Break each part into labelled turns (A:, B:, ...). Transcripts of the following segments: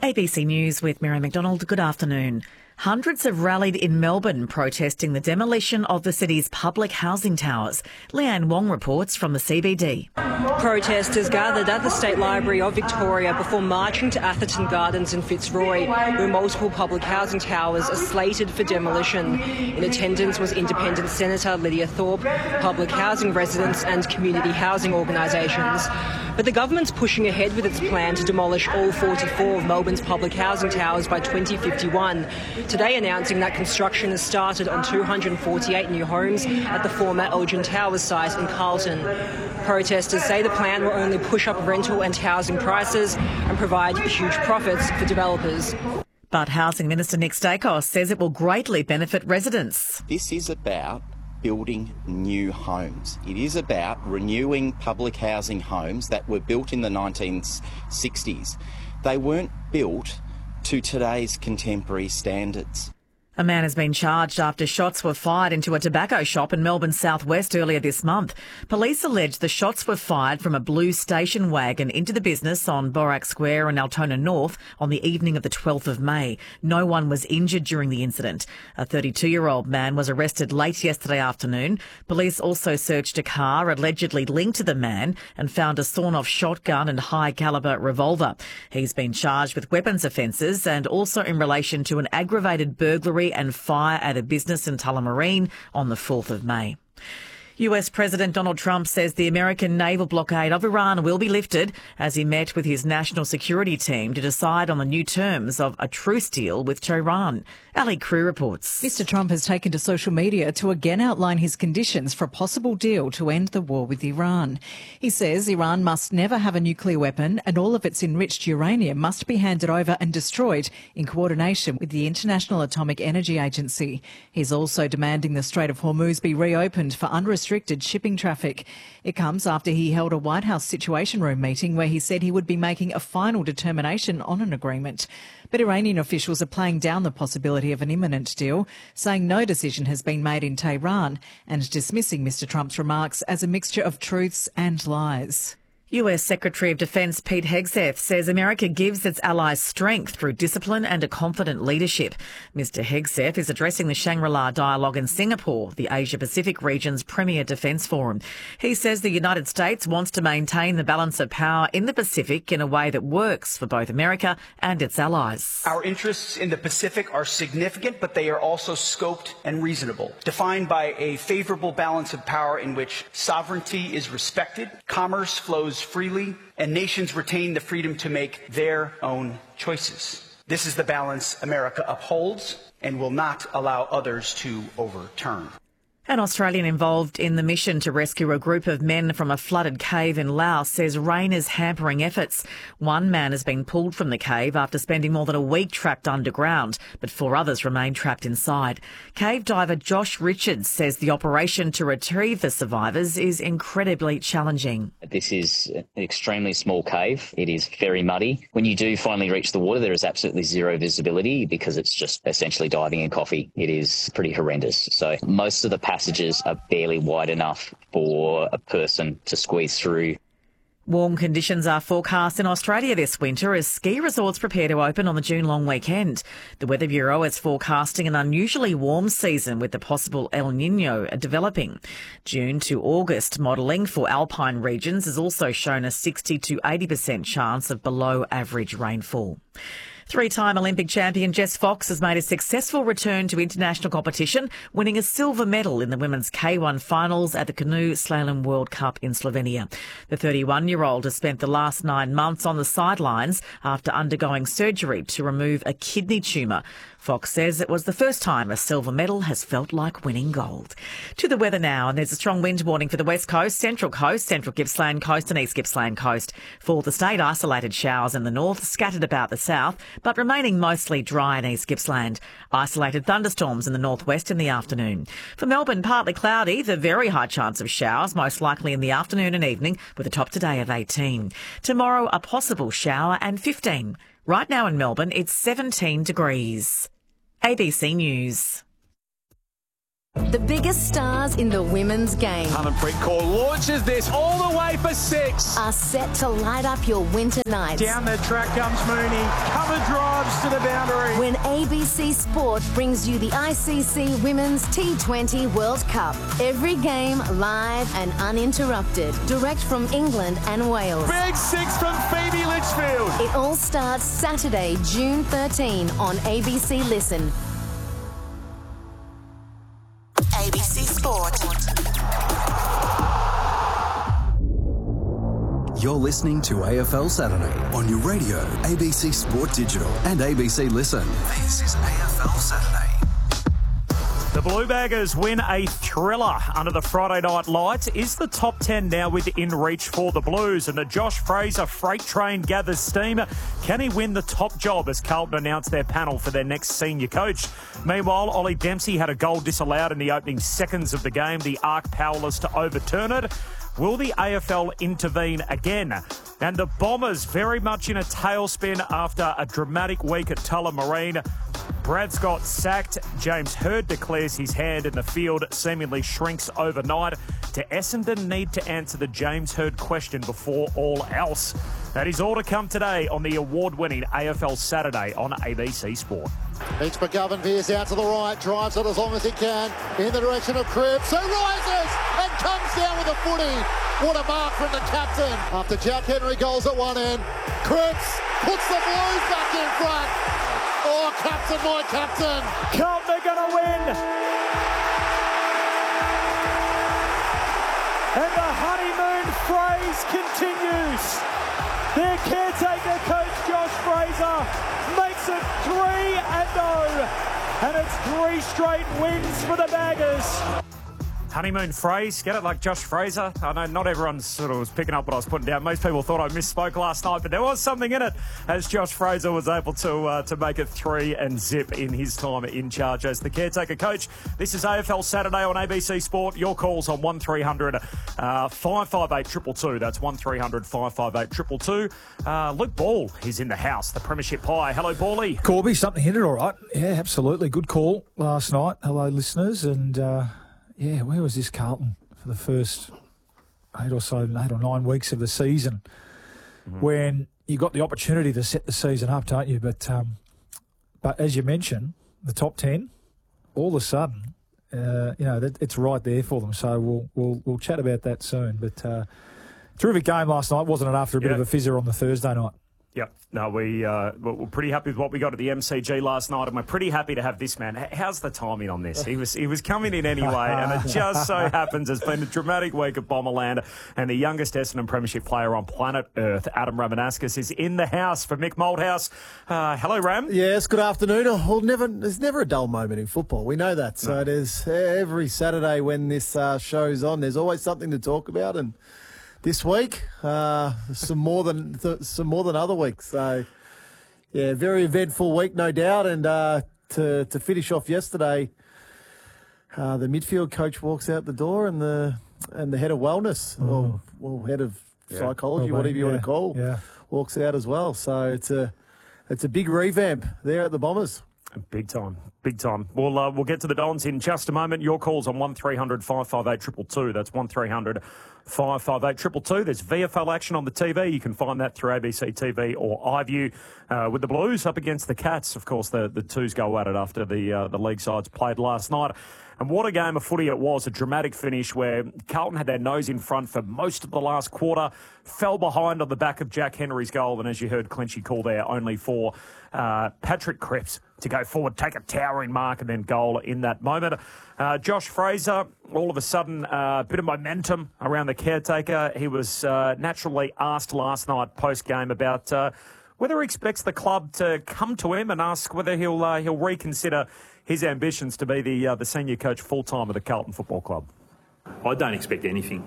A: ABC News with Mary McDonald. Good afternoon. Hundreds have rallied in Melbourne protesting the demolition of the city's public housing towers. Leanne Wong reports from the CBD.
B: Protesters gathered at the State Library of Victoria before marching to Atherton Gardens in Fitzroy, where multiple public housing towers are slated for demolition. In attendance was Independent Senator Lydia Thorpe, public housing residents and community housing organisations. But the government's pushing ahead with its plan to demolish all 44 of Melbourne's public housing towers by 2051, today announcing that construction has started on 248 new homes at the former Elgin Towers site in Carlton. Protesters say the plan will only push up rental and housing prices and provide huge profits for developers.
A: But Housing Minister Nick Stakos says it will greatly benefit residents.
C: This is about building new homes. It is about renewing public housing homes that were built in the 1960s. They weren't built to today's contemporary standards.
A: A man has been charged after shots were fired into a tobacco shop in Melbourne's southwest earlier this month. Police allege the shots were fired from a blue station wagon into the business on Borac Square in Altona North on the evening of the 12th of May. No one was injured during the incident. A 32-year-old man was arrested late yesterday afternoon. Police also searched a car allegedly linked to the man and found a sawn-off shotgun and high-caliber revolver. He's been charged with weapons offences and also in relation to an aggravated burglary and fire at a business in Tullamarine on the 4th of May. US President Donald Trump says the American naval blockade of Iran will be lifted as he met with his national security team to decide on the new terms of a truce deal with Tehran. Ali Crew reports.
D: Mr. Trump has taken to social media to again outline his conditions for a possible deal to end the war with Iran. He says Iran must never have a nuclear weapon and all of its enriched uranium must be handed over and destroyed in coordination with the International Atomic Energy Agency. He's also demanding the Strait of Hormuz be reopened for unrestricted shipping traffic. It comes after he held a White House Situation Room meeting where he said he would be making a final determination on an agreement. But Iranian officials are playing down the possibility of an imminent deal, saying no decision has been made in Tehran and dismissing Mr. Trump's remarks as a mixture of truths and lies.
A: US Secretary of Defence Pete Hegseth says America gives its allies strength through discipline and a confident leadership. Mr Hegseth is addressing the Shangri-La Dialogue in Singapore, the Asia-Pacific region's premier defence forum. He says the United States wants to maintain the balance of power in the Pacific in a way that works for both America and its allies.
E: Our interests in the Pacific are significant, but they are also scoped and reasonable, defined by a favourable balance of power in which sovereignty is respected, commerce flows freely, and nations retain the freedom to make their own choices. This is the balance America upholds and will not allow others to overturn.
A: An Australian involved in the mission to rescue a group of men from a flooded cave in Laos says rain is hampering efforts. One man has been pulled from the cave after spending more than a week trapped underground, but 4 others remain trapped inside. Cave diver Josh Richards says the operation to retrieve the survivors is incredibly challenging.
F: This is an extremely small cave. It is very muddy. When you do finally reach the water, there is absolutely zero visibility because it's just essentially diving in coffee. It is pretty horrendous. So most of the passages are barely wide enough for a person to squeeze through.
A: Warm conditions are forecast in Australia this winter as ski resorts prepare to open on the June long weekend. The Weather Bureau is forecasting an unusually warm season with the possible El Niño developing. June to August modelling for alpine regions has also shown a 60 to 80% chance of below average rainfall. 3-time Olympic champion Jess Fox has made a successful return to international competition, winning a silver medal in the women's K1 finals at the Canoe Slalom World Cup in Slovenia. The 31-year-old has spent the last 9 months on the sidelines after undergoing surgery to remove a kidney tumour. Fox says it was the first time a silver medal has felt like winning gold. To the weather now, and there's a strong wind warning for the West Coast, Central Coast, Central Gippsland Coast and East Gippsland Coast. For the state, isolated showers in the north, scattered about the south, but remaining mostly dry in East Gippsland. Isolated thunderstorms in the northwest in the afternoon. For Melbourne, partly cloudy, the very high chance of showers, most likely in the afternoon and evening, with a top today of 18. Tomorrow, a possible shower and 15. Right now in Melbourne, it's 17 degrees. ABC News.
G: The biggest stars in the women's game
H: Harmanpreet Kaur launches this all the way for 6.
G: are set to light up your winter nights.
H: Down the track comes Mooney. Cover drives to the boundary.
G: When ABC Sport brings you the ICC Women's T20 World Cup. Every game live and uninterrupted. Direct from England and Wales.
H: Big 6 from Phoebe Litchfield.
G: It all starts Saturday, June 13 on ABC Listen.
I: ABC Sport.
J: You're listening to AFL Saturday on your radio, ABC Sport Digital and ABC Listen. This is AFL Saturday.
K: The Blue Baggers win a thriller under the Friday night lights. Is the top 10 now within reach for the Blues? And the Josh Fraser freight train gathers steam. Can he win the top job as Carlton announced their panel for their next senior coach? Meanwhile, Ollie Dempsey had a goal disallowed in the opening seconds of the game. The Arc powerless to overturn it. Will the AFL intervene again? And the Bombers very much in a tailspin after a dramatic week at Tullamarine. Brad Scott sacked. James Hird declares his hand and the field seemingly shrinks overnight. Do Essendon need to answer the James Hird question before all else? That is all to come today on the award-winning AFL Saturday on ABC Sport.
L: Mitch McGovern veers out to the right, drives it as long as he can in the direction of Cripps, who rises and comes down with a footy. What a mark from the captain. After Jack Henry goals at one end, Cripps puts the Blues back in front. Oh, captain, my captain.
K: Carlton are going to win. And the honeymoon phrase continues. Their caretaker coach, Josh Fraser, makes it 3-0. And it's 3 straight wins for the Baggers. Honeymoon phrase, get it like Josh Fraser? I know not everyone sort of was picking up what I was putting down. Most people thought I misspoke last night, but there was something in it as Josh Fraser was able to make it 3-0 in his time in charge as the caretaker coach. This is AFL Saturday on ABC Sport. Your calls on 1300 558 222. That's 1300 558 222. Luke Ball is in the house, the Premiership Pie. Hello, Bally.
M: Corby, something hit it all right. Yeah, absolutely. Good call last night. Hello, listeners. And, yeah, where was this Carlton for the first 8 or 9 weeks of the season when you got the opportunity to set the season up, don't you? But as you mentioned, the top 10, all of a sudden, it's right there for them. So we'll chat about that soon. But terrific game last night, wasn't it? After a bit of a fizzer on the Thursday night.
K: Yep. No, we're pretty happy with what we got at the MCG last night, and we're pretty happy to have this man. How's the timing on this? He was coming in anyway, and it just so happens it's been a dramatic week at Bomberland, and the youngest Essendon Premiership player on planet Earth, Adam Ramanauskas, is in the house for Mick Malthouse. Hello, Ram.
N: Yes, good afternoon. There's never a dull moment in football. We know that. So it is every Saturday when this show's on, there's always something to talk about, and this week, some more than other weeks. So, yeah, very eventful week, no doubt. And to finish off yesterday, the midfield coach walks out the door, and the head of wellness, or head of psychology, whatever you want to call, walks out as well. So it's a big revamp there at the Bombers.
K: Big time. We'll get to the Dons in just a moment. Your calls on 1300 558 222. That's 1300 558 222. There's VFL action on the TV. You can find that through ABC TV or iView. With the Blues up against the Cats, of course, the twos go at it after the league sides played last night. And what a game of footy it was, a dramatic finish where Carlton had their nose in front for most of the last quarter, fell behind on the back of Jack Henry's goal, and as you heard Clinchy call there, only for Patrick Cripps to go forward, take a towering mark and then goal in that moment. Josh Fraser, all of a sudden, a bit of momentum around the caretaker. He was naturally asked last night post-game about whether he expects the club to come to him and ask whether he'll reconsider his ambitions to be the senior coach full-time of the Carlton Football Club.
O: I don't expect anything.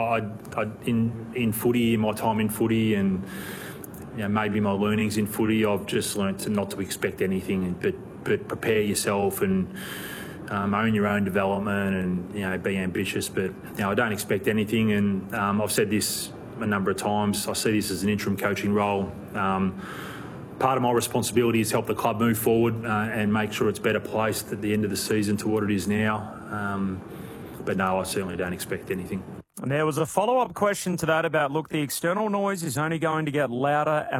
O: In footy, in my time in footy, and maybe my learnings in footy, I've just learnt not to expect anything, but prepare yourself and own your own development and be ambitious. But I don't expect anything, and I've said this a number of times. I see this as an interim coaching role. part of my responsibility is help the club move forward and make sure it's better placed at the end of the season to what it is now. But no, I certainly don't expect anything.
K: And there was a follow-up question to that about, look, the external noise is only going to get louder and